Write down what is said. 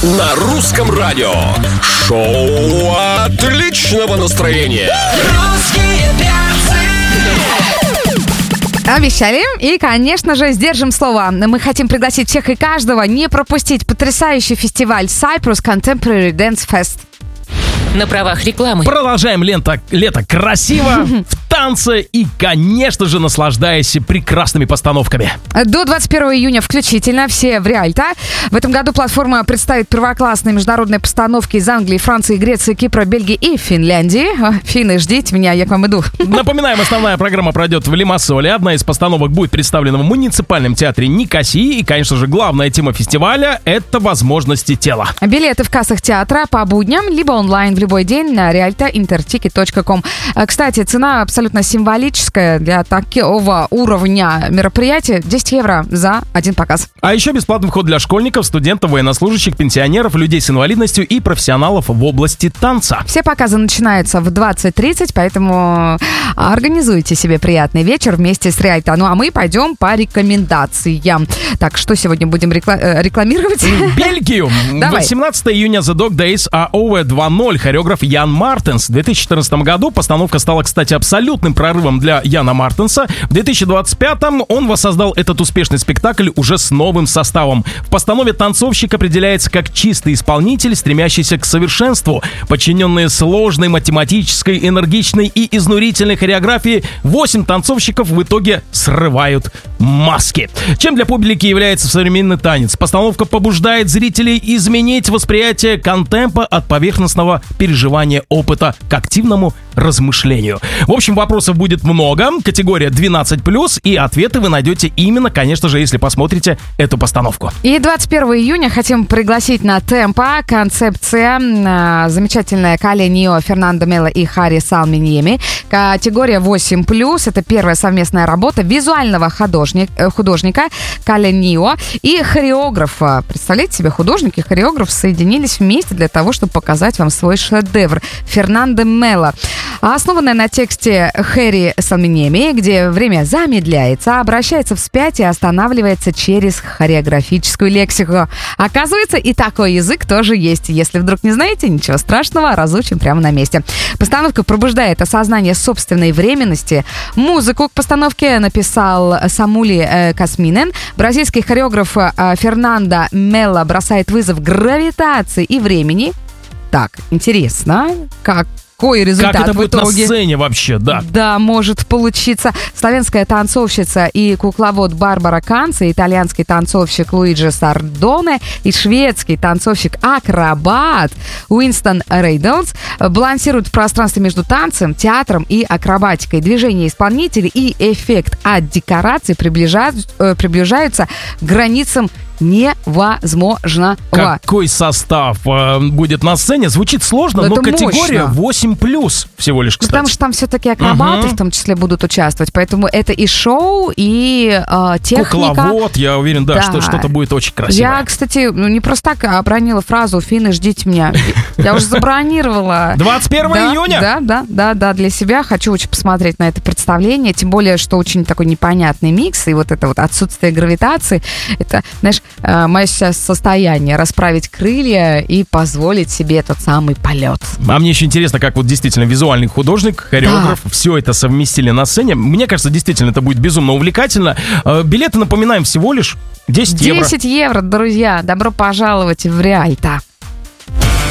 На русском радио. Шоу отличного настроения. Русские перцы. Обещали. И, конечно же, сдержим слово. Мы хотим пригласить всех и каждого не пропустить потрясающий фестиваль Cyprus Contemporary Dance Fest. На правах рекламы. Продолжаем лето красиво, в танце и, конечно же, наслаждаясь прекрасными постановками. До 21 июня включительно все в Риальто. В этом году платформа представит первоклассные международные постановки из Англии, Франции, Греции, Кипра, Бельгии и Финляндии. Финны, ждите меня, я к вам иду. Напоминаем, основная программа пройдет в Лимассоле. Одна из постановок будет представлена в муниципальном театре Никосии. И, конечно же, главная тема фестиваля — это возможности тела. Билеты в кассах театра по будням, либо онлайн в любой день на realto.interticket.com. Кстати, цена абсолютно символическая для такого уровня мероприятия. 10 евро за один показ. А еще бесплатный вход для школьников, студентов, военнослужащих, пенсионеров, людей с инвалидностью и профессионалов в области танца. Все показы начинаются в 20:30, поэтому организуйте себе приятный вечер вместе с Риальто. Ну а мы пойдем по рекомендациям. Так, что сегодня будем рекламировать? Бельгию. Давай. 18 июня The Dog Days AOV 2.0. Хореограф Ян Мартенс. В 2014 году постановка стала, кстати, абсолютным прорывом для Яна Мартенса. В 2025 он воссоздал этот успешный спектакль уже с новым составом. В постанове танцовщик определяется как чистый исполнитель, стремящийся к совершенству. Подчиненные сложной математической, энергичной и изнурительной хореографии, 8 танцовщиков в итоге срывают маски. Чем для публики является современный танец? Постановка побуждает зрителей изменить восприятие контемпа от поверхностного переживания опыта к активному размышлению. В общем, вопросов будет много. Категория 12+, и ответы вы найдете именно, конечно же, если посмотрите эту постановку. И 21 июня хотим пригласить на темпо. Концепция замечательная Кале Нио, Фернандо Мелло и Хари Салминьеми. Категория 8+. Это первая совместная работа визуального художника Кале Нио и хореографа. Представляете себе, художник и хореограф соединились вместе для того, чтобы показать вам свой шедевр. Фернандо Мелло. Основанная на тексте Хари Салминьеми, где время замедляется, обращается вспять и останавливается через хореографическую лексику. Оказывается, и такой язык тоже есть. Если вдруг не знаете, ничего страшного, разучим прямо на месте. Постановка пробуждает осознание собственной временности. Музыку к постановке написал Самули Касминен. Бразильский хореограф Фернандо Мелло бросает вызов гравитации и времени. Так, интересно, какой результат как это в будет итоге? На сцене вообще, да. Да, может получиться. Славянская танцовщица и кукловод Барбара Канца, итальянский танцовщик Луиджи Сардоне и шведский танцовщик-акробат Уинстон Рейнольдс балансируют в пространстве между танцем, театром и акробатикой. Движения исполнителей и эффект от декораций приближаются к границам невозможного. Какой состав будет на сцене? Звучит сложно, но категория 8+ всего лишь, кстати. Потому что там все-таки акробаты в том числе будут участвовать, поэтому это и шоу, и техника. Кукловод, я уверен, да. Что что-то будет очень красивое. Я, кстати, не просто так обронила фразу «Финны, ждите меня». Я уже забронировала. 21 июня? Да, для себя хочу очень посмотреть на это представление, тем более, что очень такой непонятный микс, и вот это вот отсутствие гравитации, это, знаешь, мое сейчас состояние расправить крылья и позволить себе тот самый полет. А мне еще интересно, как вот действительно визуальный художник, хореограф, все это совместили на сцене. Мне кажется, действительно, это будет безумно увлекательно. Билеты, напоминаем, всего лишь 10 евро. 10 евро, друзья. Добро пожаловать в Риальто.